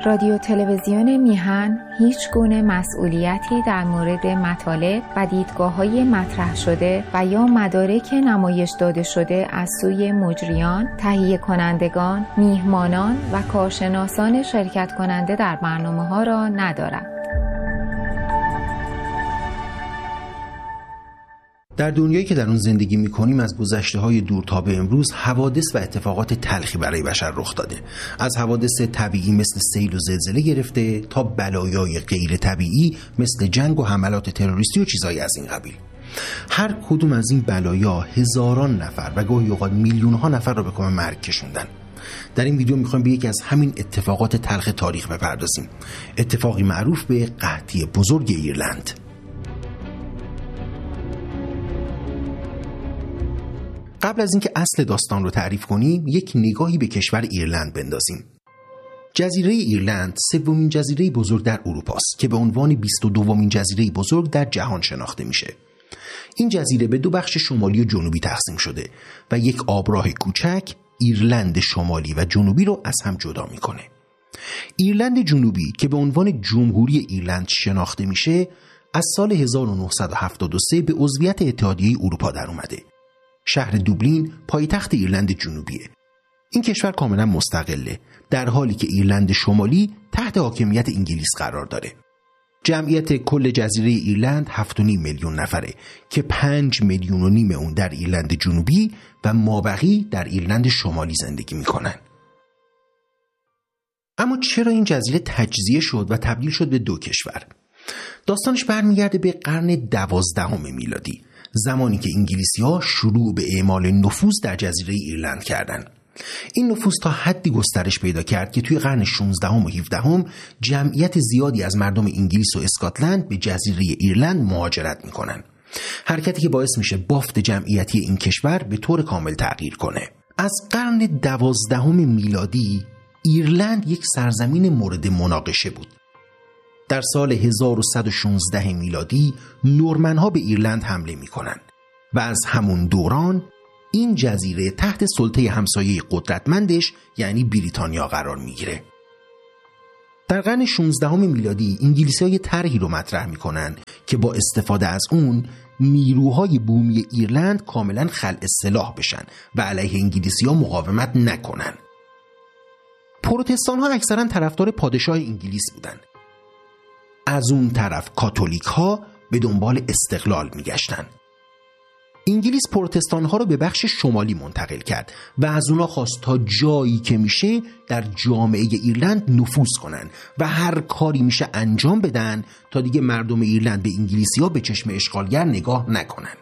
رادیو تلویزیون میهن هیچ گونه مسئولیتی در مورد مطالب و دیدگاه‌های مطرح شده و یا مدارک نمایش داده شده از سوی مجریان، تهیه کنندگان، میهمانان و کارشناسان شرکت کننده در برنامه‌ها را ندارد. در دنیایی که در اون زندگی می‌کنیم از گذشته‌های دور تا به امروز حوادث و اتفاقات تلخی برای بشر رخ داده. از حوادث طبیعی مثل سیل و زلزله گرفته تا بلایای غیر طبیعی مثل جنگ و حملات تروریستی و چیزایی از این قبیل. هر کدوم از این بلایا هزاران نفر و گاهی اوقات میلیون‌ها نفر را به کام مرگ کشوندن. در این ویدیو می‌خوایم به یکی از همین اتفاقات تلخ تاریخ بپردازیم. اتفاقی معروف به قحطی بزرگ ایرلند. قبل از اینکه اصل داستان رو تعریف کنیم، یک نگاهی به کشور ایرلند بندازیم. جزیره ایرلند سومین جزیره بزرگ در اروپا است که به عنوان 22مین جزیره بزرگ در جهان شناخته میشه. این جزیره به دو بخش شمالی و جنوبی تقسیم شده و یک آبراه کوچک ایرلند شمالی و جنوبی رو از هم جدا میکنه. ایرلند جنوبی که به عنوان جمهوری ایرلند شناخته میشه، از سال 1973 به عضویت اتحادیه اروپا در اومده. شهر دوبلین پایتخت ایرلند جنوبیه. این کشور کاملا مستقله، در حالی که ایرلند شمالی تحت حاکمیت انگلیس قرار داره. جمعیت کل جزیره ایرلند 7.5 میلیون نفره که 5.5 میلیون اون در ایرلند جنوبی و مابقی در ایرلند شمالی زندگی میکنن. اما چرا این جزیره تجزیه شد و تبدیل شد به دو کشور؟ داستانش برمیگرده به قرن 12 میلادی، زمانی که انگلیسی‌ها شروع به اعمال نفوذ در جزیره ایرلند کردند. این نفوذ تا حدی گسترش پیدا کرد که توی قرن 16 و 17 جمعیت زیادی از مردم انگلیس و اسکاتلند به جزیره ایرلند مهاجرت میکنن. حرکتی که باعث میشه بافت جمعیتی این کشور به طور کامل تغییر کنه. از قرن 12 میلادی ایرلند یک سرزمین مورد مناقشه بود. در سال 1116 میلادی نورمن‌ها به ایرلند حمله می‌کنند و از همون دوران این جزیره تحت سلطه همسایه قدرتمندش یعنی بریتانیا قرار می‌گیره. در قرن 16 میلادی انگلیسی‌ها یه طرحی رو مطرح می‌کنن که با استفاده از اون نیروهای بومی ایرلند کاملاً خلع سلاح بشن و علیه انگلیسی‌ها مقاومت نکنن. پروتستان‌ها اکثراً طرفدار پادشاه انگلیس بودن. از اون طرف کاتولیک ها به دنبال استقلال میگشتن. انگلیس پروتستان ها رو به بخش شمالی منتقل کرد و از اونا خواست تا جایی که میشه در جامعه ایرلند نفوذ کنن و هر کاری میشه انجام بدن تا دیگه مردم ایرلند به انگلیسی ها به چشم اشغالگر نگاه نکنن.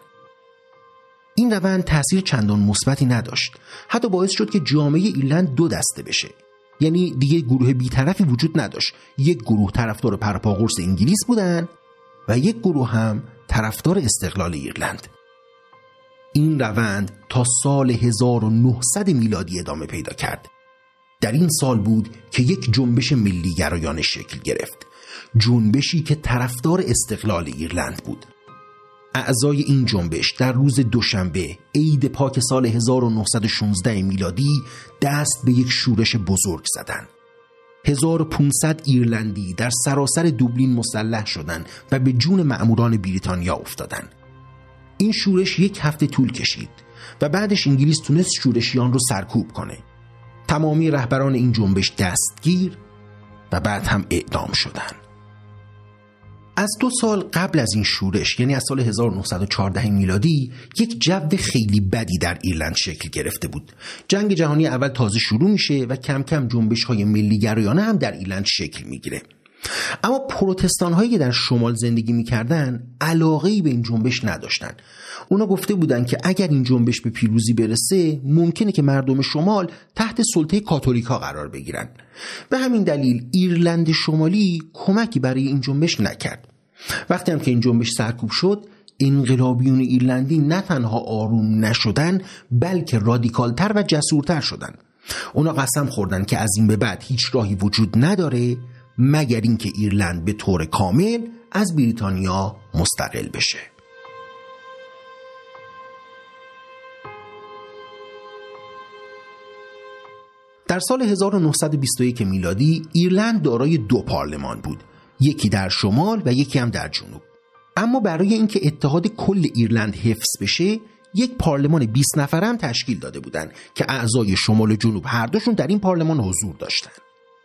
این روند تأثیر چندان مثبتی نداشت. حتی باعث شد که جامعه ایرلند دو دسته بشه. یعنی دیگه گروه بی‌طرفی وجود نداشت. یک گروه طرفدار پرپاقرص انگلیس بودن و یک گروه هم طرفدار استقلال ایرلند. این روند تا سال 1900 میلادی ادامه پیدا کرد. در این سال بود که یک جنبش ملی گرایانه شکل گرفت. جنبشی که طرفدار استقلال ایرلند بود. اعضای این جنبش در روز دوشنبه عید پاک سال 1916 میلادی دست به یک شورش بزرگ زدند. 1500 ایرلندی در سراسر دوبلین مسلح شدند و به جون مأموران بریتانیا افتادند. این شورش یک هفته طول کشید و بعدش انگلیس تونست شورشیان رو سرکوب کنه. تمامی رهبران این جنبش دستگیر و بعد هم اعدام شدند. از 2 سال قبل از این شورش، یعنی از سال 1914 میلادی، یک جو خیلی بدی در ایرلند شکل گرفته بود. جنگ جهانی اول تازه شروع میشه و کم کم جنبش‌های ملی گرایانه هم در ایرلند شکل میگیره. اما پروتستان‌هایی که در شمال زندگی می‌کردن علاقه‌ای به این جنبش نداشتن. اونا گفته بودن که اگر این جنبش به پیروزی برسه ممکنه که مردم شمال تحت سلطه کاتولیک‌ها قرار بگیرن. به همین دلیل ایرلند شمالی کمکی برای این جنبش نکرد. وقتی هم که این جنبش سرکوب شد، انقلابیون ایرلندی نه تنها آروم نشدن بلکه رادیکالتر و جسورتر شدن. اونا قسم خوردن که از این به بعد هیچ راهی وجود نداره مگر اینکه ایرلند به طور کامل از بریتانیا مستقل بشه. در سال 1921 میلادی ایرلند دارای 2 پارلمان بود، یکی در شمال و یکی هم در جنوب. اما برای اینکه اتحاد کل ایرلند حفظ بشه، یک پارلمان 20 نفره هم تشکیل داده بودند که اعضای شمال و جنوب هر دوشون در این پارلمان حضور داشتند.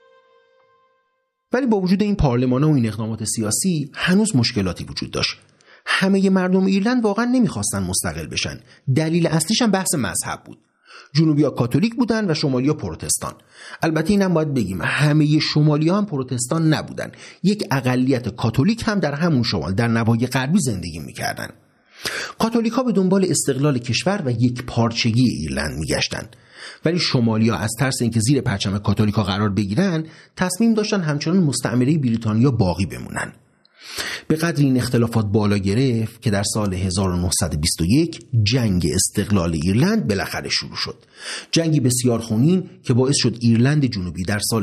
ولی با وجود این پارلمان‌ها و این اقدامات سیاسی هنوز مشکلاتی وجود داشت. همه مردم ایرلند واقعا نمیخواستن مستقل بشن. دلیل اصلیش هم بحث مذهب بود. جنوبی‌ها کاتولیک بودن و شمالی‌ها پروتستان. البته اینم باید بگیم همه شمالی‌ها هم پروتستان نبودن. یک اقلیت کاتولیک هم در همون شمال در نواحی غربی زندگی می‌کردن. کاتولیک‌ها به دنبال استقلال کشور و یک پارچگی ایرلند می‌گشتن. ولی شمالی‌ها از ترس اینکه زیر پرچم کاتولیک‌ها قرار بگیرن، تصمیم داشتن همچنان مستعمره بریتانیا باقی بمونن. به قدر این اختلافات بالا گرفت که در سال 1921 جنگ استقلال ایرلند بالاخره شروع شد. جنگی بسیار خونین که باعث شد ایرلند جنوبی در سال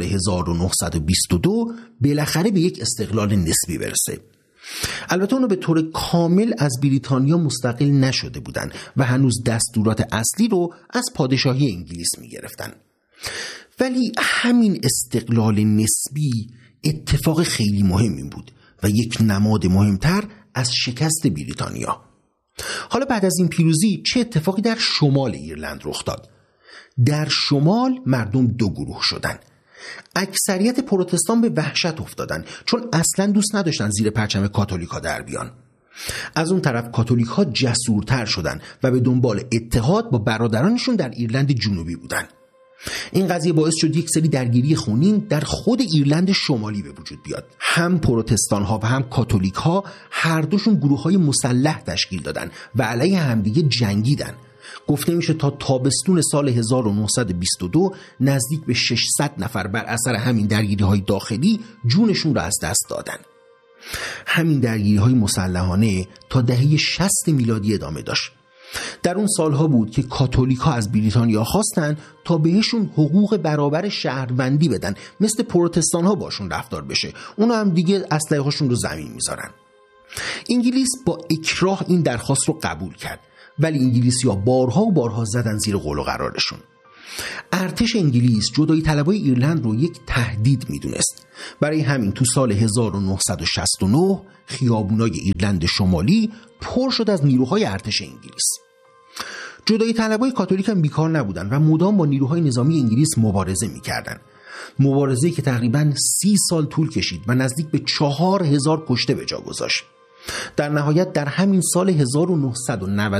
1922 بالاخره به یک استقلال نسبی برسه. البته اونو به طور کامل از بریتانیا مستقل نشده بودن و هنوز دستورات اصلی رو از پادشاهی انگلیس می گرفتن. ولی همین استقلال نسبی اتفاق خیلی مهمی بود و یک نماد مهمتر از شکست بریتانیا. حالا بعد از این پیروزی چه اتفاقی در شمال ایرلند رخ داد؟ در شمال مردم 2 گروه شدن. اکثریت پروتستان به وحشت افتادن چون اصلا دوست نداشتن زیر پرچم کاتولیکا در بیان. از اون طرف کاتولیک‌ها جسورتر شدن و به دنبال اتحاد با برادرانشون در ایرلند جنوبی بودن. این قضیه باعث شد یک سری درگیری خونین در خود ایرلند شمالی به وجود بیاد. هم پروتستان ها و هم کاتولیک ها هر دوشون گروه های مسلح تشکیل دادن و علیه همدیگه جنگیدن. گفته میشه تا تابستون سال 1922 نزدیک به 600 نفر بر اثر همین درگیری های داخلی جونشون را از دست دادن. همین درگیری های مسلحانه تا دهه 60 میلادی ادامه داشت. در اون سالها بود که کاتولیک‌ها از بریتانیا خواستن تا بهشون حقوق برابر شهروندی بدن، مثل پروتستان‌ها باشون رفتار بشه. اونا هم دیگه اسلحه‌هاشون رو زمین میذارن. انگلیس با اکراه این درخواست رو قبول کرد، ولی انگلیسی‌ها بارها و بارها زدن زیر قول و قرارشون. ارتش انگلیس جدایی طلبای ایرلند رو یک تهدید میدونست. برای همین تو سال 1969 خیابونای ایرلند شمالی پر شد از نیروهای ارتش انگلیس. جدایی طلبای کاتولیک هم بیکار نبودن و مدام با نیروهای نظامی انگلیس مبارزه میکردن. مبارزه‌ای که تقریباً 30 سال طول کشید و نزدیک به 4000 کشته به جا گذاشت. در نهایت در همین سال 1990